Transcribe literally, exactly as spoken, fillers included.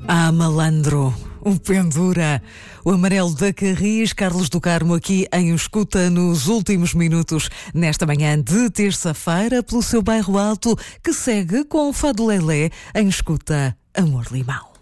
Ah, malandro, o pendura, o amarelo da Carris, Carlos do Carmo aqui em escuta nos últimos minutos, nesta manhã de terça-feira, pelo seu bairro alto, que segue com o Fado Lelé em escuta Amor Limão.